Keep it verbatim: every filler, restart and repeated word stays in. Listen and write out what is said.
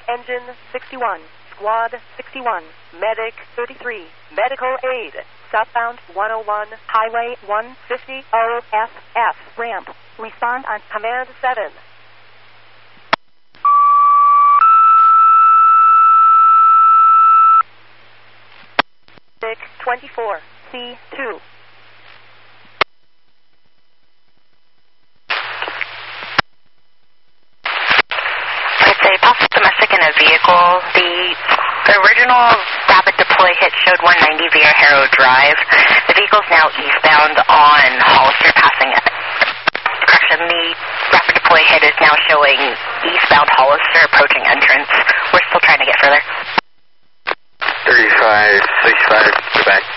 Engine sixty-one, Squad sixty-one, Medic thirty-three, Medical Aid, southbound one oh one, Highway one fifty O F F, ramp. Respond on Command seven. Medic twenty-four, C two. It's a possible domestic in a vehicle. The original rapid deploy hit showed one ninety via Harrow Drive. The vehicle is now eastbound on Hollister, passing it. Correction, the rapid deploy hit is now showing eastbound Hollister, approaching entrance. We're still trying to get further. thirty-five, sixty-five, go back.